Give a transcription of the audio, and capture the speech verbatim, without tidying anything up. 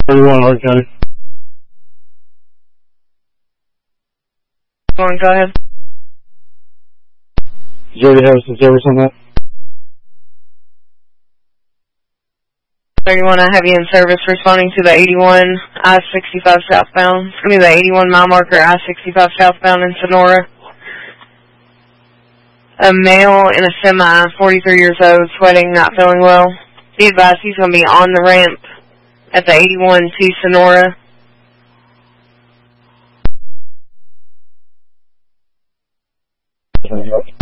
thirty-one, Orange County. Go on, go ahead. Did you already have some service on that? thirty-one, I have you in service responding to the eighty-one I sixty-five southbound. I mean the eighty-one mile marker I sixty-five southbound in Sonora. A male in a semi, forty-three years old, sweating, not feeling well. Be advised he's going to be on the ramp at the eighty-one to Sonora. Thank you.